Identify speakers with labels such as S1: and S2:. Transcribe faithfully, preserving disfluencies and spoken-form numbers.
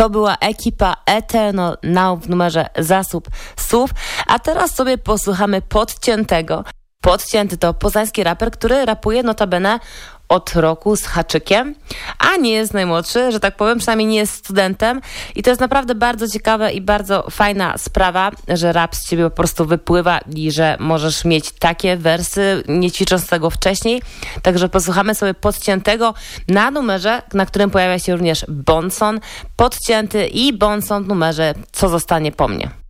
S1: To była ekipa Eternal Now w numerze Zasób Słów. A teraz sobie posłuchamy Podciętego. Podcięty to poznański raper, który rapuje notabene od roku z haczykiem, a nie jest najmłodszy, że tak powiem, przynajmniej nie jest studentem. I to jest naprawdę bardzo ciekawe i bardzo fajna sprawa, że rap z ciebie po prostu wypływa i że możesz mieć takie wersy, nie ćwicząc tego wcześniej. Także posłuchamy sobie Podciętego na numerze, na którym pojawia się również Bonson. Podcięty i Bonson w numerze Co zostanie po mnie.